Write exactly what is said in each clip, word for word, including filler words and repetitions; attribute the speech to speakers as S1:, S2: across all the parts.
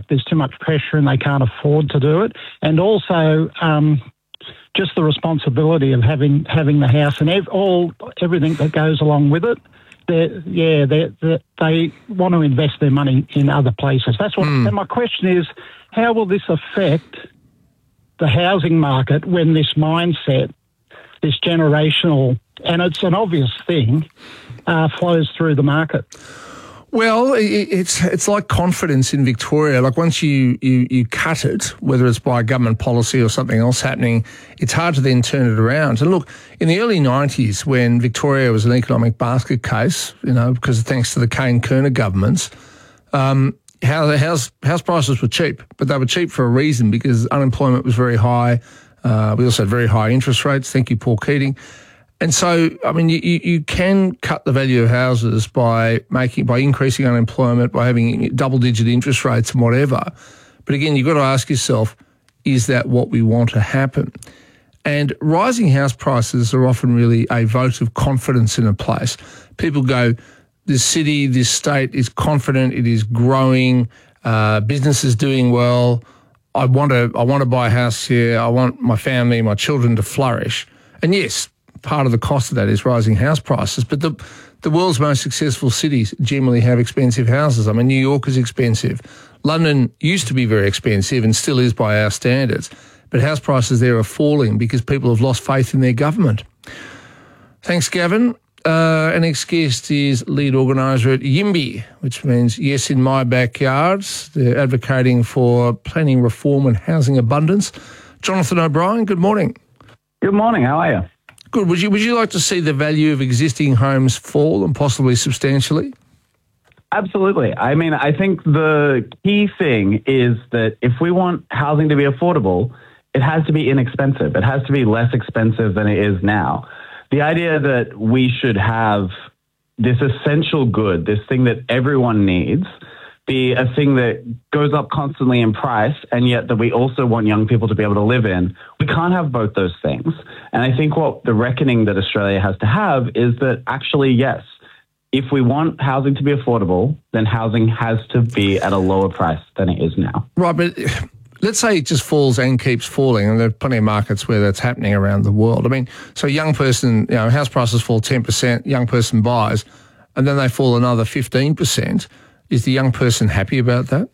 S1: there's too much pressure and they can't afford to do it. And also um, just the responsibility of having having the house and ev- all everything that goes along with it. They're, yeah, they're, they're, they want to invest their money in other places. That's what. Mm. And my question is, how will this affect the housing market when this mindset, this generational, and it's an obvious thing, uh, flows through the market?
S2: Well, it's it's like confidence in Victoria. Like once you, you, you cut it, whether it's by government policy or something else happening, it's hard to then turn it around. And look, in the early nineties, when Victoria was an economic basket case, you know, because thanks to the Kane-Kerner governments, um, house, house, house prices were cheap. But they were cheap for a reason, because unemployment was very high. Uh, we also had very high interest rates. Thank you, Paul Keating. And so, I mean, you, you can cut the value of houses by making, by increasing unemployment, by having double-digit interest rates and whatever. But again, you've got to ask yourself, is that what we want to happen? And rising house prices are often really a vote of confidence in a place. People go, this city, this state is confident, it is growing, uh, business is doing well. I want to, I want to buy a house here. I want my family, my children to flourish. And yes, part of the cost of that is rising house prices, but the the world's most successful cities generally have expensive houses. I mean, New York is expensive. London used to be very expensive and still is by our standards, but house prices there are falling because people have lost faith in their government. Thanks, Gavin. Uh, our next guest is lead organiser at YIMBY, which means Yes in My Backyard. They're advocating for planning reform and housing abundance. Jonathan O'Brien, good morning.
S3: Good morning. How are you?
S2: Good. Would you would you like to see the value of existing homes fall and possibly substantially?
S3: Absolutely. I mean, I think the key thing is that if we want housing to be affordable, it has to be inexpensive. It has to be less expensive than it is now. The idea that we should have this essential good, this thing that everyone needs, be a thing that goes up constantly in price, and yet that we also want young people to be able to live in. We can't have both those things. And I think what the reckoning that Australia has to have is that actually, yes, if we want housing to be affordable, then housing has to be at a lower price than it is now.
S2: Right, but let's say it just falls and keeps falling, and there are plenty of markets where that's happening around the world. I mean, so a young person, you know, house prices fall ten percent, young person buys, and then they fall another fifteen percent. Is the young person happy about that?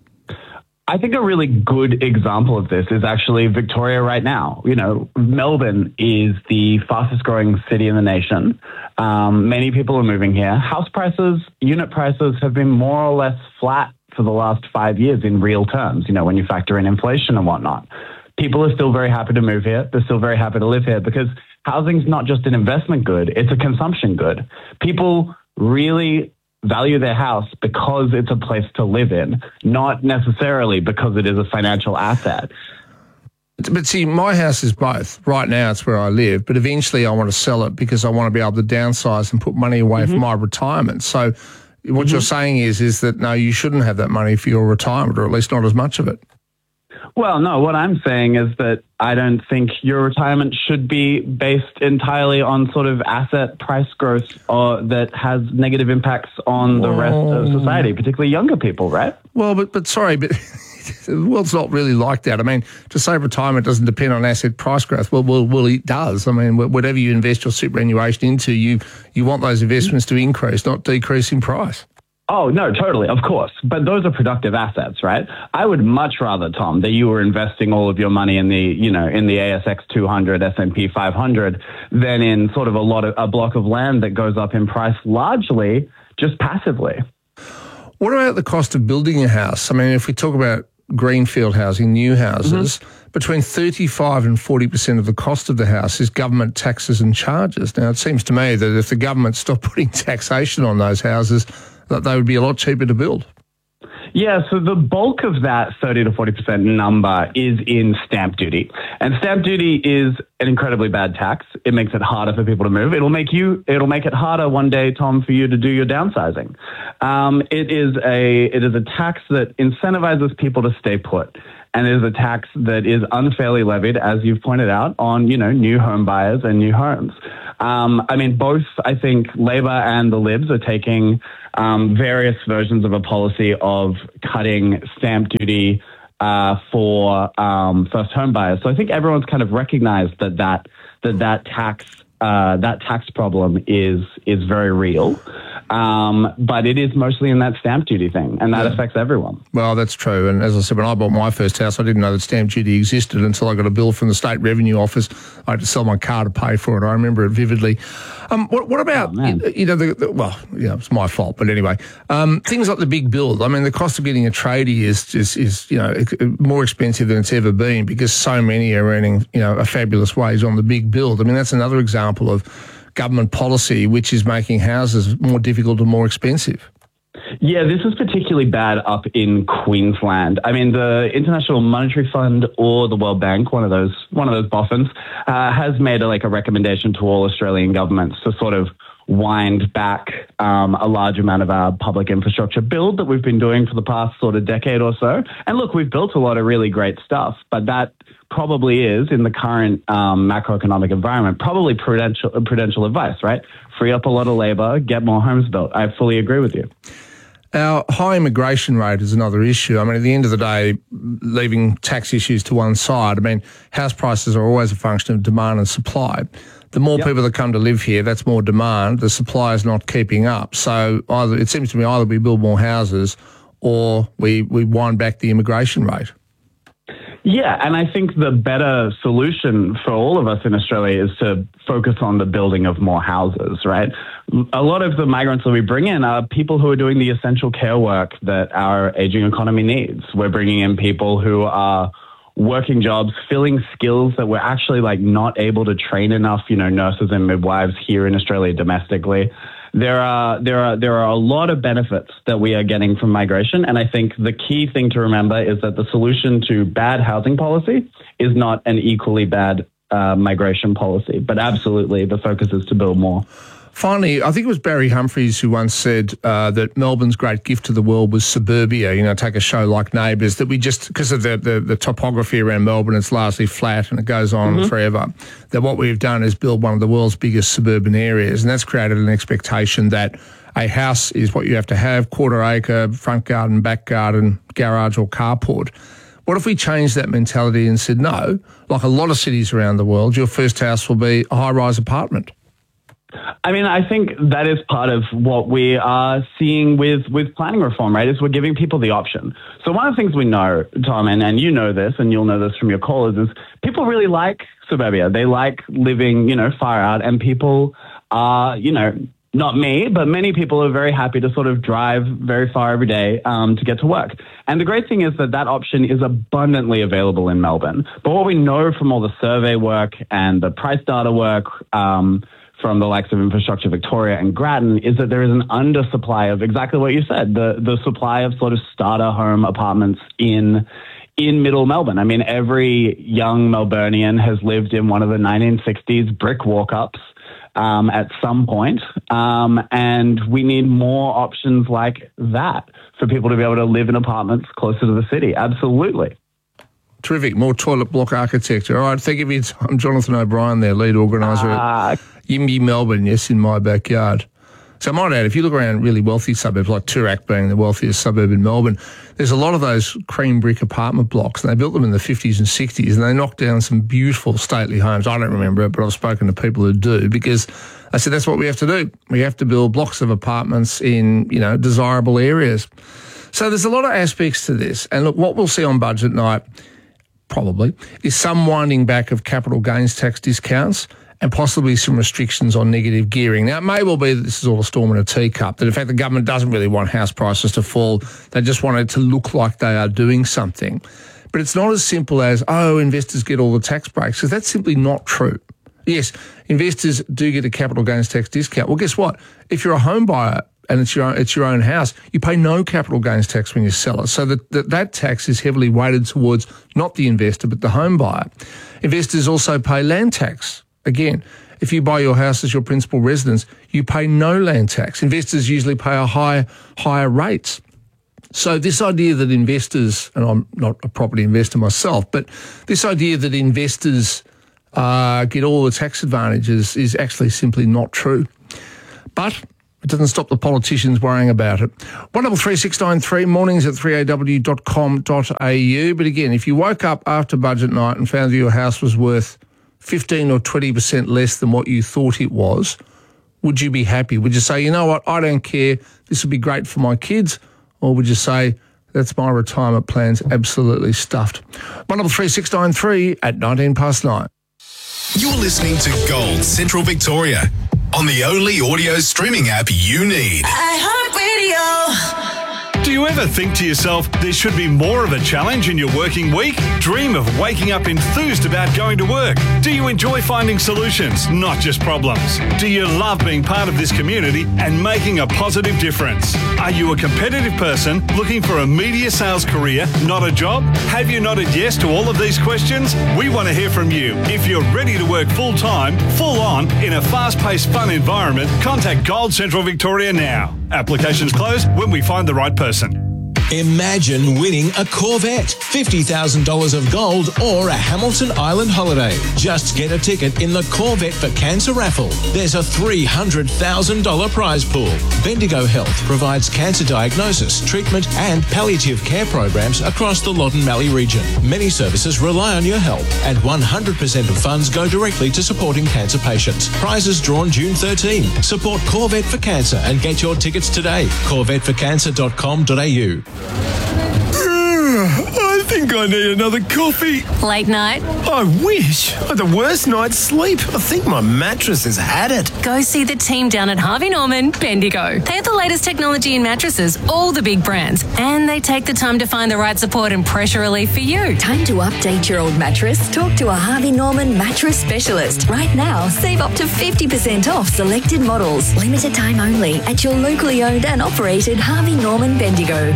S3: I think a really good example of this is actually Victoria right now. You know, Melbourne is the fastest growing city in the nation. Um, many people are moving here. House prices, unit prices have been more or less flat for the last five years in real terms, you know, when you factor in inflation and whatnot. People are still very happy to move here. They're still very happy to live here because housing's not just an investment good, it's a consumption good. People really value their house because it's a place to live in, not necessarily because it is a financial asset.
S2: But see, my house is both. Right now it's where I live, but eventually I want to sell it because I want to be able to downsize and put money away mm-hmm. for my retirement. So what mm-hmm. you're saying is, is that, no, you shouldn't have that money for your retirement, or at least not as much of it.
S3: Well, no, what I'm saying is that I don't think your retirement should be based entirely on sort of asset price growth or that has negative impacts on the rest of society, particularly younger people, right?
S2: Well, but, but sorry, but the world's not really like that. I mean, to say retirement doesn't depend on asset price growth, well, well, well it does. I mean, whatever you invest your superannuation into, you, you want those investments to increase, not decrease in price.
S3: Oh, no, totally, of course. But those are productive assets, right? I would much rather, Tom, that you were investing all of your money in the, you know, in the A S X two hundred, S and P five hundred than in sort of a lot of a block of land that goes up in price largely just passively.
S2: What about the cost of building a house? I mean, if we talk about greenfield housing, new houses, mm-hmm. between thirty-five and forty percent of the cost of the house is government taxes and charges. Now, it seems to me that if the government stopped putting taxation on those houses, that they would be a lot cheaper to build.
S3: Yeah, so the bulk of that thirty to forty percent number is in stamp duty. And stamp duty is an incredibly bad tax. It makes it harder for people to move. It'll make you, it'll make it harder one day, Tom, for you to do your downsizing. Um, it is a, it is a tax that incentivizes people to stay put. And it is a tax that is unfairly levied, as you've pointed out, on, you know, new home buyers and new homes. Um, I mean, both, I think, Labor and the Libs are taking um, various versions of a policy of cutting stamp duty uh, for um, first home buyers. So I think everyone's kind of recognized that that that, that tax uh, that tax problem is is very real. Um, but it is mostly in that stamp duty thing, and that yeah. affects everyone.
S2: Well, that's true. And as I said, when I bought my first house, I didn't know that stamp duty existed until I got a bill from the State Revenue Office. I had to sell my car to pay for it. I remember it vividly. Um, what, what about, oh, you, you know, the, the, well, yeah, it's my fault, but anyway, um, things like the big build. I mean, the cost of getting a tradie is, is, is, you know, more expensive than it's ever been because so many are earning, you know, a fabulous wage on the big build. I mean, that's another example of government policy which is making houses more difficult and more expensive.
S3: Yeah, this is particularly bad up in Queensland. I mean, the International Monetary Fund or the World Bank, one of those one of those boffins, uh, has made a, like a recommendation to all Australian governments to sort of wind back um, a large amount of our public infrastructure build that we've been doing for the past sort of decade or so. And look, we've built a lot of really great stuff, but that probably is, in the current um, macroeconomic environment, probably prudential prudential advice, right? Free up a lot of labour, get more homes built. I fully agree with you.
S2: Our high immigration rate is another issue. I mean, at the end of the day, leaving tax issues to one side, I mean, house prices are always a function of demand and supply. The more yep. people that come to live here, that's more demand. The supply is not keeping up. So either it seems to me either we build more houses or we, we wind back the immigration rate.
S3: Yeah, and I think the better solution for all of us in Australia is to focus on the building of more houses, right? A lot of the migrants that we bring in are people who are doing the essential care work that our aging economy needs. We're bringing in people who are working jobs, filling skills that we're actually like not able to train enough, you know, nurses and midwives here in Australia domestically. There are there are there are a lot of benefits that we are getting from migration, and I think the key thing to remember is that the solution to bad housing policy is not an equally bad uh, migration policy, but absolutely the focus is to build more.
S2: Finally, I think it was Barry Humphries who once said uh, that Melbourne's great gift to the world was suburbia. You know, take a show like Neighbours, that we just, because of the, the, the topography around Melbourne, it's largely flat and it goes on mm-hmm. forever, that what we've done is build one of the world's biggest suburban areas. And that's created an expectation that a house is what you have to have, quarter acre, front garden, back garden, garage or carport. What if we changed that mentality and said, no, like a lot of cities around the world, your first house will be a high-rise apartment?
S3: I mean, I think that is part of what we are seeing with, with planning reform, right, is we're giving people the option. So one of the things we know, Tom, and, and you know this, and you'll know this from your callers, is people really like suburbia. They like living, you know, far out, and people are, you know, not me, but many people are very happy to sort of drive very far every day um, to get to work. And the great thing is that that option is abundantly available in Melbourne. But what we know from all the survey work and the price data work, um, from the likes of Infrastructure Victoria and Grattan, is that there is an undersupply of exactly what you said, the the supply of sort of starter home apartments in in middle Melbourne. I mean, every young Melburnian has lived in one of the nineteen sixties brick walk-ups um, at some point, um, and we need more options like that for people to be able to live in apartments closer to the city. Absolutely.
S2: Terrific. More toilet block architecture. All right, thank you for your time. Jonathan O'Brien there, lead organiser uh, at Yimby Melbourne, yes, in my backyard. So I might add, if you look around really wealthy suburbs, like Toorak being the wealthiest suburb in Melbourne, there's a lot of those cream brick apartment blocks, and they built them in the fifties and sixties, and they knocked down some beautiful stately homes. I don't remember it, but I've spoken to people who do, because I said that's what we have to do. We have to build blocks of apartments in, you know, desirable areas. So there's a lot of aspects to this. And look, what we'll see on budget night, probably, is some winding back of capital gains tax discounts and possibly some restrictions on negative gearing. Now, it may well be that this is all a storm in a teacup, that in fact the government doesn't really want house prices to fall. They just want it to look like they are doing something. But it's not as simple as, oh, investors get all the tax breaks, because that's simply not true. Yes, investors do get a capital gains tax discount. Well, guess what? If you're a home buyer and it's your own, it's your own house, you pay no capital gains tax when you sell it. So that, that that tax is heavily weighted towards not the investor but the home buyer. Investors also pay land tax. Again, if you buy your house as your principal residence, you pay no land tax. Investors usually pay a high, higher rates. So this idea that investors, and I'm not a property investor myself, but this idea that investors uh, get all the tax advantages is actually simply not true. But it doesn't stop the politicians worrying about it. one double three six nine three, mornings at three a w dot com dot a u. But again, if you woke up after budget night and found that your house was worth fifteen or twenty percent less than what you thought it was, would you be happy? Would you say, you know what, I don't care, this would be great for my kids? Or would you say, that's my retirement plans absolutely stuffed? one double three six nine three at nineteen past nine.
S4: You're listening to Gold Central Victoria on the only audio streaming app you need.
S5: iHeartRadio.
S6: Do you ever think to yourself, there should be more of a challenge in your working week? Dream of waking up enthused about going to work? Do you enjoy finding solutions, not just problems? Do you love being part of this community and making a positive difference? Are you a competitive person looking for a media sales career, not a job? Have you nodded yes to all of these questions? We want to hear from you. If you're ready to work full-time, full-on, in a fast-paced, fun environment, contact Gold Central Victoria now. Applications close when we find the right person.
S7: Imagine winning a Corvette, fifty thousand dollars of gold, or a Hamilton Island holiday. Just get a ticket in the Corvette for Cancer raffle. There's a three hundred thousand dollars prize pool. Bendigo Health provides cancer diagnosis, treatment and palliative care programs across the Loddon Mallee region. Many services rely on your help, and one hundred percent of funds go directly to supporting cancer patients. Prizes drawn June thirteenth. Support Corvette for Cancer and get your tickets today. corvette for cancer dot com dot a u.
S8: I think I need another coffee.
S5: Late night?
S8: I wish. I had the worst night's sleep. I think my mattress has had it.
S5: Go see the team down at Harvey Norman, Bendigo. They have the latest technology in mattresses, all the big brands, and they take the time to find the right support and pressure relief for you.
S9: Time to update your old mattress? Talk to a Harvey Norman mattress specialist. Right now, save up to fifty percent off selected models. Limited time only at your locally owned and operated Harvey Norman Bendigo.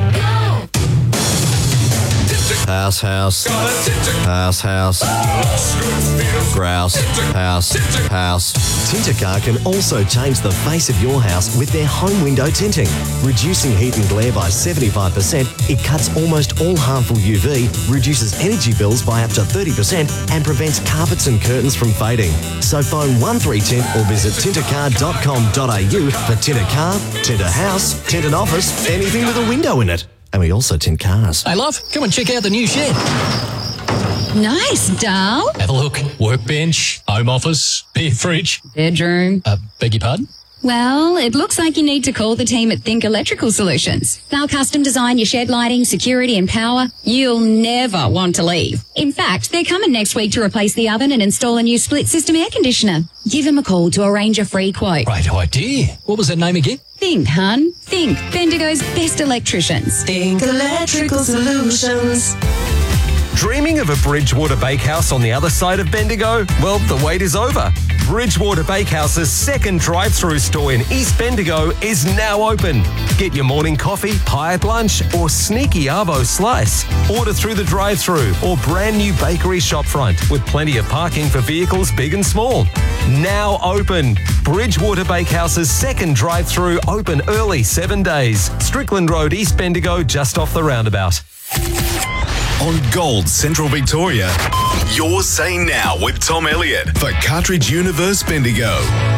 S10: House, house, house, house, grouse, house, house. Tintercar can also change the face of your house with their home window tinting. Reducing heat and glare by seventy-five percent, it cuts almost all harmful U V, reduces energy bills by up to thirty percent and prevents carpets and curtains from fading. So phone one three tint or visit tintercar dot com dot a u for Tinter Car, Tinter House, Tinted Office, anything with a window in it. And we also tint cars.
S11: Hey, love, come and check out the new shed.
S12: Nice, doll.
S11: Have a look. Workbench, home office, beer fridge.
S12: Bedroom.
S11: Uh, beg your pardon?
S12: Well, it looks like you need to call the team at Think Electrical Solutions. They'll custom design your shed lighting, security and power. You'll never want to leave. In fact, they're coming next week to replace the oven and install a new split system air conditioner. Give them a call to arrange a free quote.
S11: Great idea. What was that name again?
S12: Think, hun. Think. Bendigo's best electricians.
S5: Think Electrical Solutions.
S13: Dreaming of a Bridgewater Bakehouse on the other side of Bendigo? Well, the wait is over. Bridgewater Bakehouse's second drive-through store in East Bendigo is now open. Get your morning coffee, pie at lunch, or sneaky arvo slice. Order through the drive-through or brand new bakery shopfront with plenty of parking for vehicles big and small. Now open. Bridgewater Bakehouse's second drive-through open early seven days. Strickland Road, East Bendigo, just off the roundabout.
S4: On Gold Central Victoria, you're saying now with Tom Elliott for Cartridge Universe Bendigo.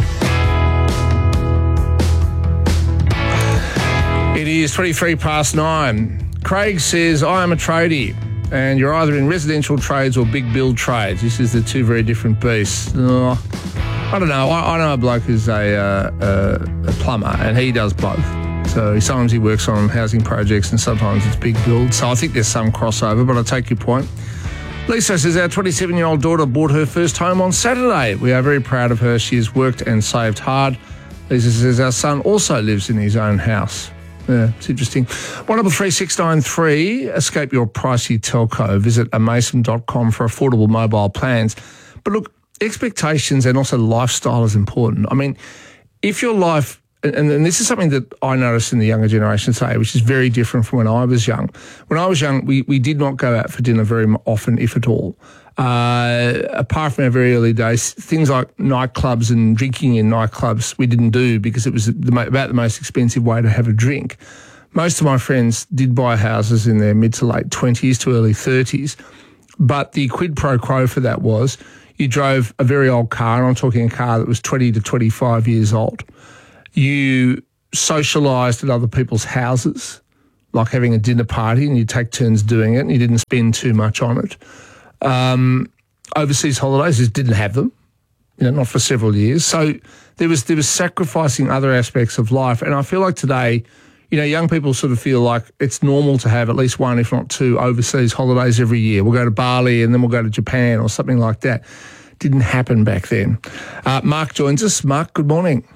S2: It is twenty-three past nine. Craig says, I am a tradie, and you're either in residential trades or big build trades. This is the two very different beasts. Oh, I don't know. I, I know a bloke who's a, uh, a, a plumber, and he does both. So sometimes he works on housing projects and sometimes it's big builds. So I think there's some crossover, but I take your point. Lisa says our twenty-seven-year-old daughter bought her first home on Saturday. We are very proud of her. She has worked and saved hard. Lisa says our son also lives in his own house. Yeah, it's interesting. one double three six nine three, escape your pricey telco. Visit a mason dot com for affordable mobile plans. But look, expectations and also lifestyle is important. I mean, if your life... And, and this is something that I noticed in the younger generation today, which is very different from when I was young. When I was young, we, we did not go out for dinner very often, if at all. Uh, apart from our very early days, things like nightclubs and drinking in nightclubs we didn't do because it was the, about the most expensive way to have a drink. Most of my friends did buy houses in their mid to late twenties to early thirties, but the quid pro quo for that was you drove a very old car, and I'm talking a car that was twenty to twenty-five years old. You socialised at other people's houses, like having a dinner party, and you take turns doing it, and you didn't spend too much on it. Um, overseas holidays, just didn't have them, you know, not for several years. So there was there was sacrificing other aspects of life, and I feel like today, you know, young people sort of feel like it's normal to have at least one, if not two, overseas holidays every year. We'll go to Bali and then we'll go to Japan or something like that. Didn't happen back then. Uh, Mark joins us. Mark, good morning.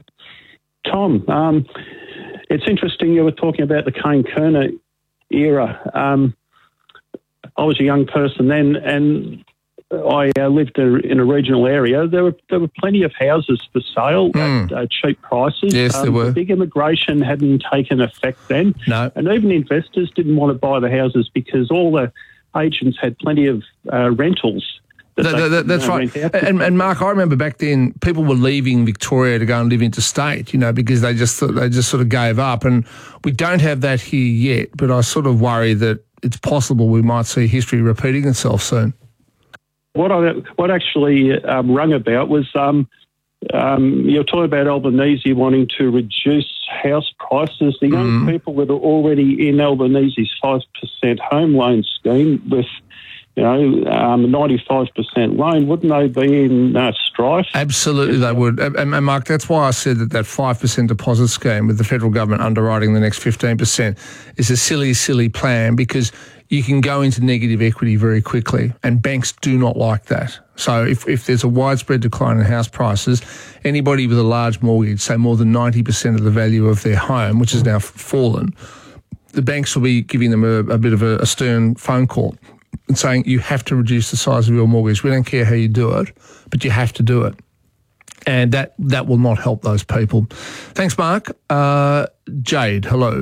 S14: Tom, um, it's interesting you were talking about the Kane Kerner era. Um, I was a young person then, and I uh, lived in a regional area. There were there were plenty of houses for sale mm. at uh, cheap prices.
S2: Yes,
S14: um,
S2: there were.
S14: The big immigration hadn't taken effect then.
S2: No.
S14: And even investors didn't want to buy the houses because all the agents had plenty of uh, rentals. That
S2: that,
S14: they,
S2: that, that's
S14: you know,
S2: right. And, and Mark, I remember back then people were leaving Victoria to go and live interstate, you know, because they just they just sort of gave up. And we don't have that here yet, but I sort of worry that it's possible we might see history repeating itself soon.
S14: What I what actually um, rung about was um, um, you're talking about Albanese wanting to reduce house prices. The young
S2: Mm.
S14: people that are already in Albanese's five percent home loan scheme with, you know, um, a ninety-five percent loan, wouldn't they be in uh, strife?
S2: Absolutely they would. And, and Mark, that's why I said that that five percent deposit scheme with the federal government underwriting the next fifteen percent is a silly, silly plan, because you can go into negative equity very quickly, and banks do not like that. So if, if there's a widespread decline in house prices, anybody with a large mortgage, say more than ninety percent of the value of their home, which has now fallen, the banks will be giving them a, a bit of a, a stern phone call and saying, you have to reduce the size of your mortgage. We don't care how you do it, but you have to do it. And that, that will not help those people. Thanks, Mark. Uh, Jade, hello.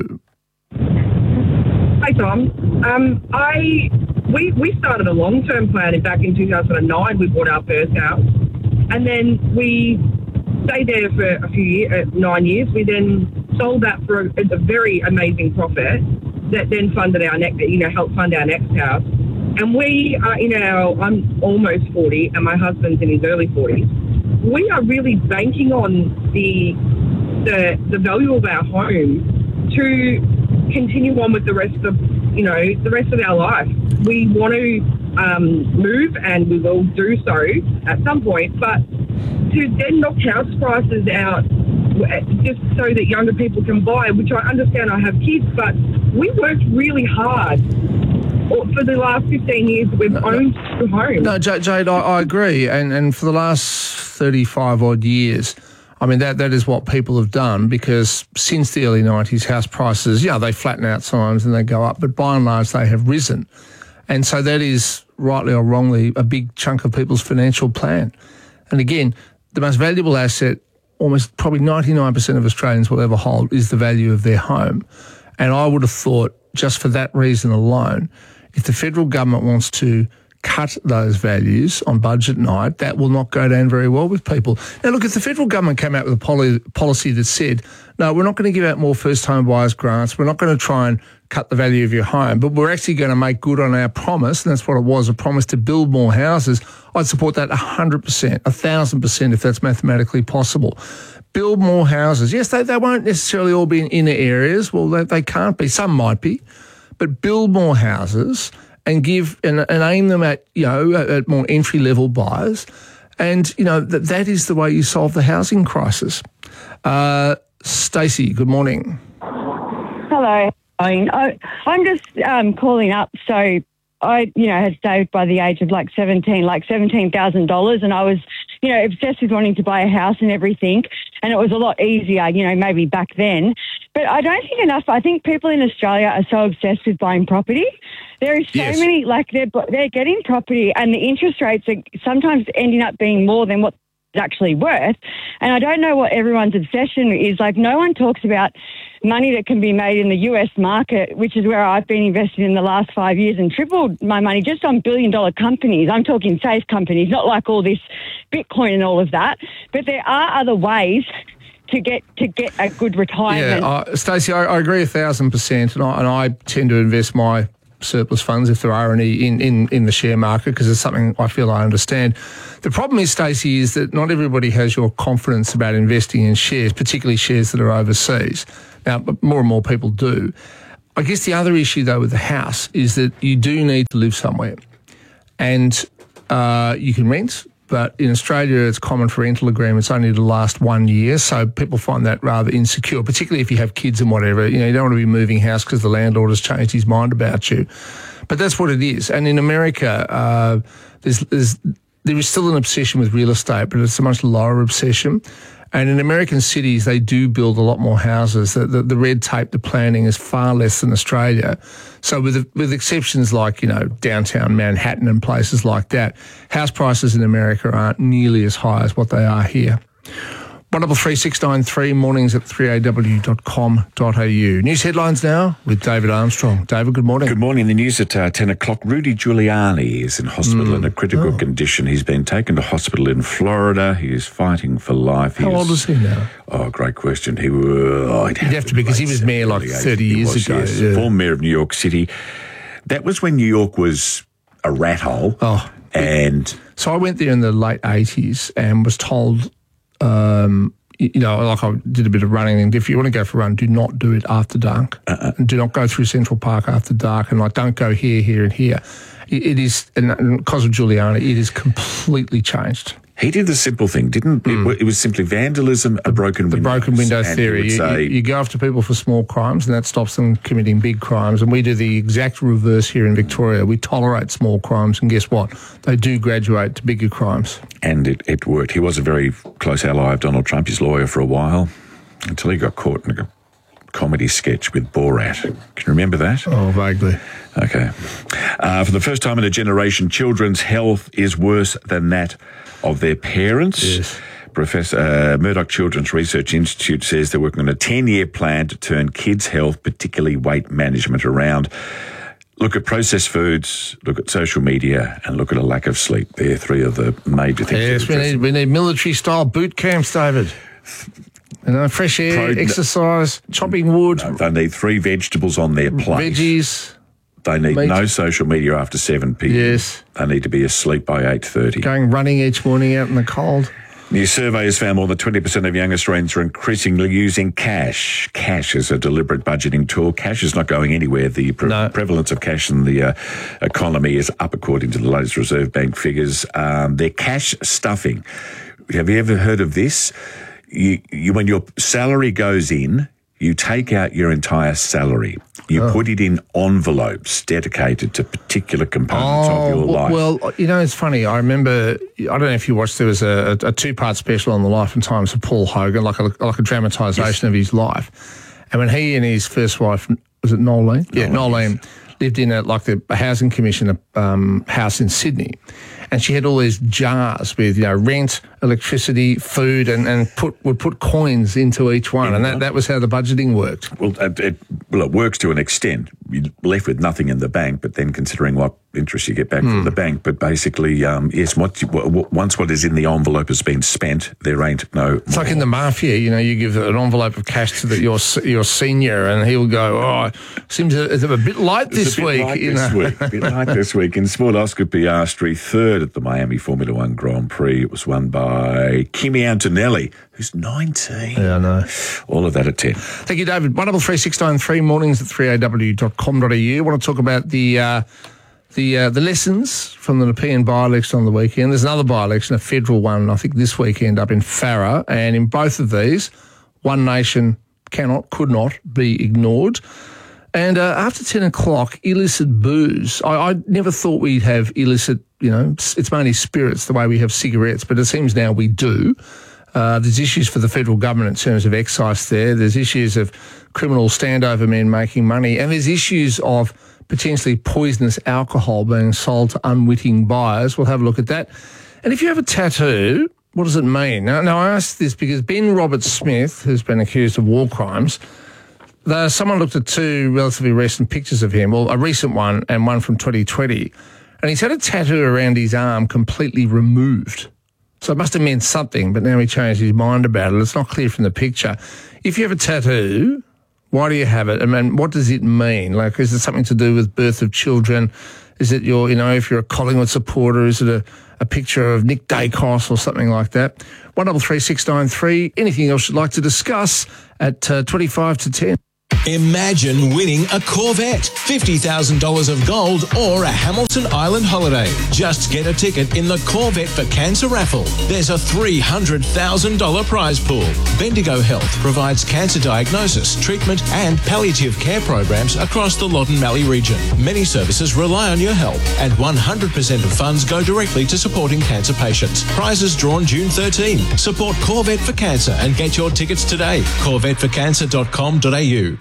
S15: Hi, Tom. Um, I we we started a long-term plan back in two thousand nine. We bought our first house, and then we stayed there for a few years, uh, nine years. We then sold that for a, a very amazing profit that then funded our next, you know, helped fund our next house. And we are in our, I'm almost forty, and my husband's in his early forties. We are really banking on the the the value of our home to continue on with the rest of, you know, the rest of our life. We want to um, move, and we will do so at some point, but to then knock house prices out just so that younger people can buy, which I understand, I have kids, but we worked really hard for the last fifteen years we've no, owned the home.
S2: No, Jade, I, I agree, and, and for the last thirty-five odd years, I mean, that that is what people have done, because since the early nineties, house prices, yeah, they flatten out sometimes and they go up, but by and large they have risen. And so that is, rightly or wrongly, a big chunk of people's financial plan. And again, the most valuable asset, almost probably ninety-nine percent of Australians will ever hold, is the value of their home. And I would have thought, just for that reason alone, if the federal government wants to cut those values on budget night, that will not go down very well with people. Now, look, if the federal government came out with a poli- policy that said, no, we're not going to give out more first-home buyers grants, we're not going to try and cut the value of your home, but we're actually going to make good on our promise, and that's what it was, a promise to build more houses, I'd support that one hundred percent, one thousand percent if that's mathematically possible. Build more houses. Yes, they, they won't necessarily all be in inner areas. Well, they, they can't be. Some might be. But build more houses and give and, and aim them at, you know, at more entry-level buyers. And, you know, that that is the way you solve the housing crisis. Uh, Stacey, good morning.
S16: Hello. I, I'm just um, calling up. So I, you know, had saved by the age of like seventeen, like seventeen thousand dollars, and I was, you know, obsessed with wanting to buy a house and everything, and it was a lot easier, you know, maybe back then. But I don't think enough, I think people in Australia are so obsessed with buying property. There is so yes. many, like they're, they're getting property, and the interest rates are sometimes ending up being more than what it's actually worth. And I don't know what everyone's obsession is. Like, no one talks about money that can be made in the U S market, which is where I've been invested in the last five years and tripled my money just on billion dollar companies. I'm talking safe companies, not like all this Bitcoin and all of that. But there are other ways to get to get a good retirement.
S2: Yeah, uh, Stacey, I, I agree a thousand percent, and I, and I tend to invest my surplus funds, if there are any, in, in, in the share market, because it's something I feel I understand. The problem is, Stacey, is that not everybody has your confidence about investing in shares, particularly shares that are overseas. Now, but more and more people do. I guess the other issue, though, with the house is that you do need to live somewhere. And uh, you can rent, but in Australia it's common for rental agreements only to last one year, so people find that rather insecure, particularly if you have kids and whatever. You know, you don't want to be moving house because the landlord has changed his mind about you. But that's what it is. And in America, uh, there's, there's, there is still an obsession with real estate, but it's a much lower obsession. And in American cities, they do build a lot more houses. The, the, the red tape, the planning is far less than Australia. So with with exceptions like, you know, downtown Manhattan and places like that, house prices in America aren't nearly as high as what they are here. one double three six nine three, mornings at three a w dot com dot a u. News headlines now with David Armstrong. David, good morning.
S17: Good morning. The news at uh, ten o'clock. Rudy Giuliani is in hospital mm. in a critical oh. condition. He's been taken to hospital in Florida. He is fighting for life. He
S2: How
S17: is,
S2: old is he now?
S17: Oh, great question. He was... Oh, he'd,
S2: he'd have, have to be, because he was mayor like thirty years was, ago.
S17: Yes,
S2: yeah.
S17: former mayor of New York City. That was when New York was a rat hole.
S2: Oh.
S17: And...
S2: So I went there in the late eighties and was told... Um, You know, like I did a bit of running, and if you want to go for a run, do not do it after dark. Uh-uh. And do not go through Central Park after dark, and like don't go here, here, and here. It, it is, and because of Giuliani, it is completely changed.
S17: He did the simple thing, didn't mm. it? It was simply vandalism, a broken
S2: the
S17: window.
S2: The broken window theory. You, say, you, you go after people for small crimes, and that stops them committing big crimes. And we do the exact reverse here in Victoria. We tolerate small crimes, and guess what? They do graduate to bigger crimes.
S17: And it, it worked. He was a very close ally of Donald Trump, his lawyer for a while, until he got caught in a comedy sketch with Borat. Can you remember that?
S2: Oh, vaguely.
S17: Okay. Uh, for the first time in a generation, children's health is worse than that of their parents.
S2: Yes.
S17: Professor uh, Murdoch Children's Research Institute says they're working on a ten-year plan to turn kids' health, particularly weight management, around. Look at processed foods, look at social media, and look at a lack of sleep. They're three of the major things.
S2: Yes, we need, we need military-style boot camps, David. You know, fresh air, Pro- exercise, chopping wood.
S17: No, they need three vegetables on their plate.
S2: Veggies.
S17: They need
S2: meat.
S17: No social media after seven p.m.
S2: Yes.
S17: They need to be asleep by eight thirty.
S2: Going running each morning out in the cold.
S17: New survey has found more than twenty percent of young Australians are increasingly using cash. Cash is a deliberate budgeting tool. Cash is not going anywhere. The pre- no. prevalence of cash in the uh, economy is up according to the latest Reserve Bank figures. Um, they're cash stuffing. Have you ever heard of this? You, you, when your salary goes in, you take out your entire salary. You oh. put it in envelopes dedicated to particular components
S2: oh,
S17: of your life.
S2: Well, you know, it's funny. I remember, I don't know if you watched, there was a, a two-part special on the life and times of Paul Hogan, like a, like a dramatisation yes. of his life. And when he and his first wife, was it Nolene? Nolene yeah, Nolene, yes. lived in a, like the Housing Commission um, house in Sydney. And she had all these jars with, you know, rent, electricity, food, and, and put would put coins into each one. And that, that was how the budgeting worked.
S17: Well, it, it, well, it works to an extent. You're left with nothing in the bank, but then considering what interest you get back mm. from the bank. But basically, um, yes, what you, once what is in the envelope has been spent, there ain't no
S2: It's
S17: more.
S2: like in the mafia, you know, you give an envelope of cash to the, your your senior, and he'll go, oh, seems a, it's a bit light this
S17: it's a bit
S2: week.
S17: Light
S2: you
S17: this
S2: know?
S17: week. A bit light this week. In sport, Oscar Piastri, third at the Miami Formula One Grand Prix. It was won by Kimi Antonelli, who's nineteen.
S2: Yeah, I know.
S17: All of that at ten.
S2: Thank you, David. one double three six nine three, mornings at three a w dot com dot a u. I want to talk about the uh, the uh, the lessons from the Nepean by-election on the weekend. There's another by-election, a federal one, I think this weekend up in Farrer. And in both of these, one nation cannot, could not be ignored. And uh, after ten o'clock, illicit booze. I, I never thought we'd have illicit, you know, it's mainly spirits the way we have cigarettes, but it seems now we do. Uh, there's issues for the federal government in terms of excise there. There's issues of criminal standover men making money. And there's issues of potentially poisonous alcohol being sold to unwitting buyers. We'll have a look at that. And if you have a tattoo, what does it mean? Now, now I ask this because Ben Roberts-Smith, who's been accused of war crimes, the, someone looked at two relatively recent pictures of him, well, a recent one and one from twenty twenty, and he's had a tattoo around his arm completely removed. So it must have meant something, but now he changed his mind about it. It's not clear from the picture. If you have a tattoo, Why do you have it? I mean, what does it mean? Like, is it something to do with birth of children? Is it your, you know, if you're a Collingwood supporter, is it a, a picture of Nick Dacos or something like that? one double three six nine three. Anything else you'd like to discuss at uh, twenty-five to ten?
S7: Imagine winning a Corvette, fifty thousand dollars of gold or a Hamilton Island holiday. Just get a ticket in the Corvette for Cancer raffle. There's a three hundred thousand dollars prize pool. Bendigo Health provides cancer diagnosis, treatment and palliative care programs across the Loddon Valley region. Many services rely on your help and one hundred percent of funds go directly to supporting cancer patients. Prizes drawn June thirteenth. Support Corvette for Cancer and get your tickets today. corvette for cancer dot com dot a u.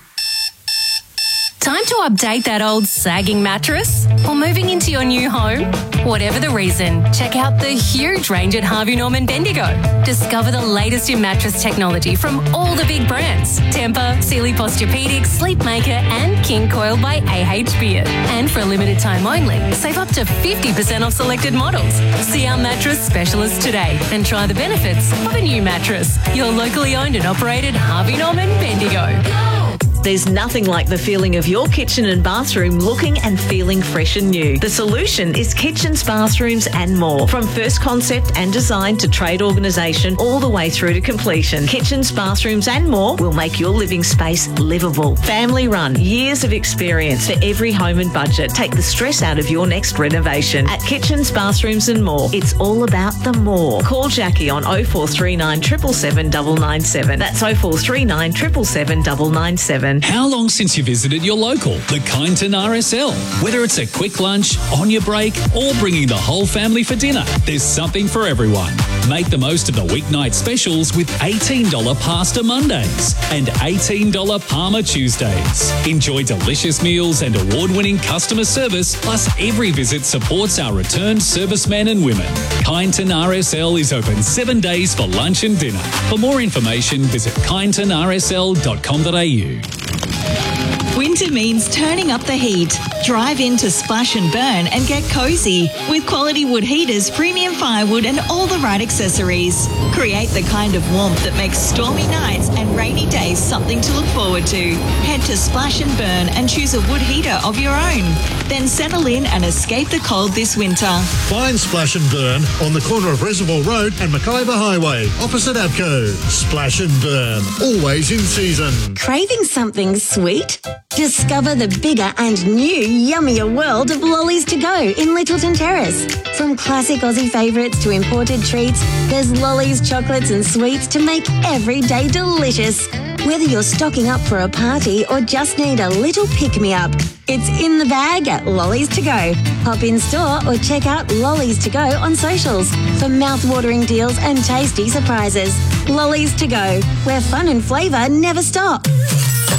S5: Time to update that old sagging mattress? Or moving into your new home? Whatever the reason, check out the huge range at Harvey Norman Bendigo. Discover the latest in mattress technology from all the big brands. Tempur, Sealy Posturepedic, Sleepmaker and King Coil by A H Beard. And for a limited time only, save up to fifty percent off selected models. See our mattress specialist today and try the benefits of a new mattress. Your locally owned and operated Harvey Norman Bendigo.
S18: There's nothing like the feeling of your kitchen and bathroom looking and feeling fresh and new. The solution is kitchens, bathrooms and more. From first concept and design to trade organisation all the way through to completion. Kitchens, bathrooms and more will make your living space livable. Family run, years of experience for every home and budget. Take the stress out of your next renovation. At Kitchens, Bathrooms and More, it's all about the more. Call Jackie on oh four three nine, seven seven seven, nine nine seven. That's oh four three nine, seven seven seven, nine nine seven.
S11: How long since you visited your local, the Kyneton R S L? Whether it's a quick lunch, on your break, or bringing the whole family for dinner, there's something for everyone. Make the most of the weeknight specials with eighteen dollars pasta Mondays and eighteen dollars Parma Tuesdays. Enjoy delicious meals and award-winning customer service, plus every visit supports our returned servicemen and women. Kyneton R S L is open seven days for lunch and dinner. For more information, visit kyneton r s l dot com dot a u.
S19: Winter means turning up the heat. Drive into Splash and Burn and get cozy with quality wood heaters, premium firewood and all the right accessories. Create the kind of warmth that makes stormy nights and rainy days something to look forward to. Head to Splash and Burn and choose a wood heater of your own. Then settle in and escape the cold this winter.
S20: Find Splash and Burn on the corner of Reservoir Road and McIver Highway, opposite Abco. Splash and Burn, always in season.
S21: Craving something sweet? Discover the bigger and new yummier world of Lollies to Go in Littleton Terrace. From classic Aussie favourites to imported treats, there's Lollies chocolates and sweets to make every day delicious. Whether you're stocking up for a party or just need a little pick-me-up, it's in the bag at Lollies to Go. Hop in store or check out Lollies to Go on socials for mouth-watering deals and tasty surprises. Lollies to Go, where fun and flavour never stop.